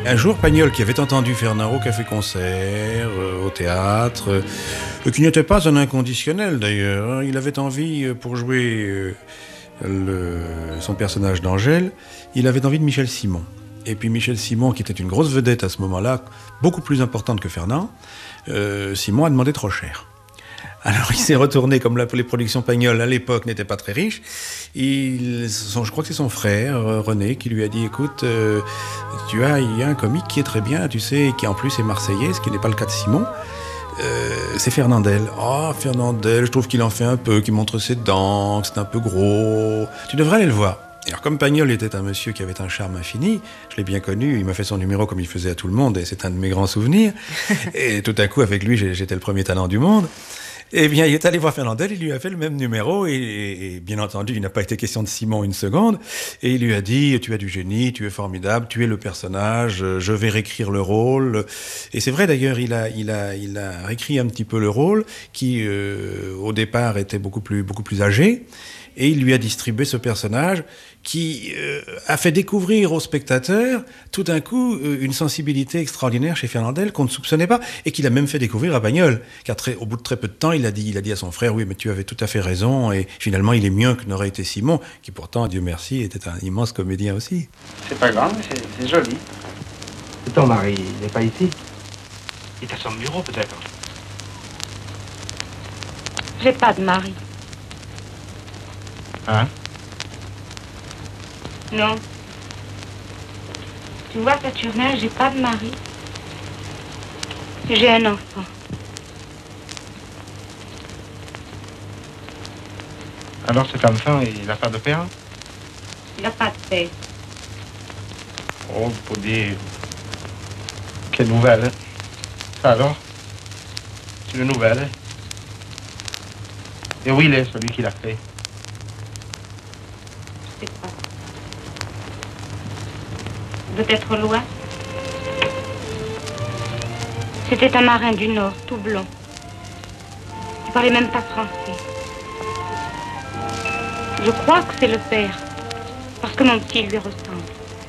Un jour, Pagnol, qui avait entendu Fernand au café-concert, au théâtre, qui n'était pas un inconditionnel d'ailleurs, hein, il avait envie, pour jouer son personnage d'Angèle, il avait envie de Michel Simon. Et puis Michel Simon, qui était une grosse vedette à ce moment-là, beaucoup plus importante que Fernand, Simon a demandé trop cher. Alors il s'est retourné, comme les productions Pagnol à l'époque n'étaient pas très riches, je crois que c'est son frère, René, qui lui a dit, écoute, il y a un comique qui est très bien, tu sais, qui en plus est marseillais, ce qui n'est pas le cas de Simon, c'est Fernandel. Oh, Fernandel, je trouve qu'il en fait un peu, qu'il montre ses dents, que c'est un peu gros, tu devrais aller le voir. Alors comme Pagnol était un monsieur qui avait un charme infini, je l'ai bien connu, il m'a fait son numéro comme il faisait à tout le monde, et c'est un de mes grands souvenirs, et tout à coup avec lui j'étais le premier talent du monde. Eh bien, il est allé voir Fernandel, il lui a fait le même numéro, et bien entendu, il n'a pas été question de Simon une seconde, et il lui a dit, tu as du génie, tu es formidable, tu es le personnage, je vais réécrire le rôle. Et c'est vrai d'ailleurs, il a réécrit un petit peu le rôle, qui au départ était beaucoup plus âgé, et il lui a distribué ce personnage qui a fait découvrir aux spectateurs tout d'un coup une sensibilité extraordinaire chez Fernandel qu'on ne soupçonnait pas et qu'il a même fait découvrir à Pagnol, car au bout de très peu de temps il a dit à son frère, oui mais tu avais tout à fait raison, et finalement il est mieux que n'aurait été Simon, qui pourtant, Dieu merci, était un immense comédien aussi. C'est pas grave, c'est joli. Et ton mari, il n'est pas ici? Il est à son bureau peut-être. J'ai pas de mari. Hein? Non. Tu vois, Saturnin, j'ai pas de mari. J'ai un enfant. Alors cet enfant, il n'a pas de père? Il n'a pas de père. Oh, pour dire... Quelle nouvelle, hein? Ça alors? C'est une nouvelle, hein? Et où il est, celui qui l'a fait? Je sais pas. Peut-être loin. C'était un marin du Nord, tout blond. Il parlait même pas français. Je crois que c'est le père, parce que mon petit lui ressemble.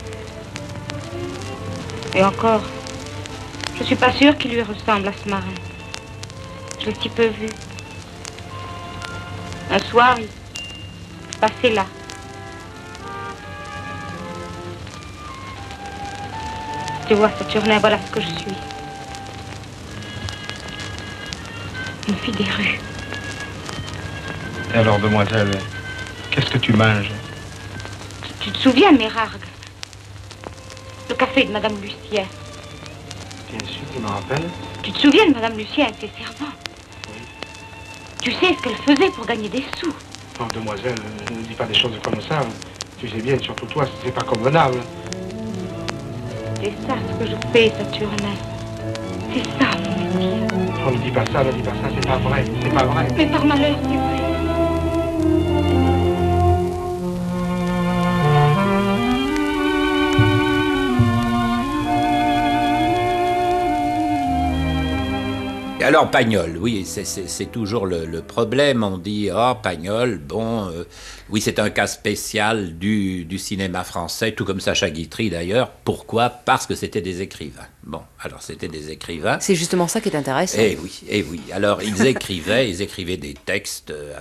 Et encore, je suis pas sûre qu'il lui ressemble à ce marin. Je l'ai si peu vu. Un soir, il passait là. Tu vois, Saturnin, voilà ce que je suis. Une fille des rues. Et alors, demoiselle, qu'est-ce que tu manges? Tu te souviens, Mérargue? Le café de Madame Lucien. Bien sûr, tu me rappelles. Tu te souviens de Madame Lucien et ses servants? Oui. Tu sais ce qu'elle faisait pour gagner des sous? Oh, demoiselle, ne dis pas des choses comme ça. Tu sais bien, surtout toi, c'est pas convenable. C'est ça ce que je fais, Saturnin. C'est ça, mon métier. Oh, ne dis pas ça, c'est pas vrai, c'est pas vrai. Mais par malheur, c'est vrai. Alors Pagnol, oui, c'est toujours le problème. On dit, oh Pagnol, bon, oui, c'est un cas spécial du cinéma français, tout comme Sacha Guitry d'ailleurs. Pourquoi? Parce que c'était des écrivains. Bon, alors c'était des écrivains. C'est justement ça qui est intéressant. Eh oui. Alors ils écrivaient des textes